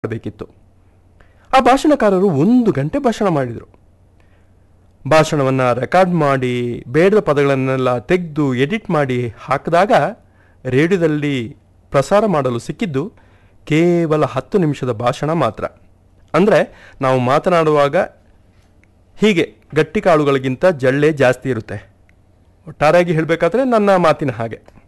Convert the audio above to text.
ಮಾಡಬೇಕಿತ್ತು. ಆ ಭಾಷಣಕಾರರು 1 ಗಂಟೆ ಭಾಷಣ ಮಾಡಿದರು. ಭಾಷಣವನ್ನು ರೆಕಾರ್ಡ್ ಮಾಡಿ ಬೇಡದ ಪದಗಳನ್ನೆಲ್ಲ ತೆಗೆದು ಎಡಿಟ್ ಮಾಡಿ ಹಾಕಿದಾಗ ರೇಡಿಯೋದಲ್ಲಿ ಪ್ರಸಾರ ಮಾಡಲು ಸಿಕ್ಕಿದ್ದು ಕೇವಲ 10 ನಿಮಿಷದ ಭಾಷಣ ಮಾತ್ರ. ಅಂದರೆ ನಾವು ಮಾತನಾಡುವಾಗ ಹೀಗೆ ಗಟ್ಟಿ ಕಾಳುಗಳಿಗಿಂತ ಜಳ್ಳೆ ಜಾಸ್ತಿ ಇರುತ್ತೆ. ಒಟ್ಟಾರೆಯಾಗಿ ಹೇಳಬೇಕಾದ್ರೆ ನನ್ನ ಮಾತಿನ ಹಾಗೆ.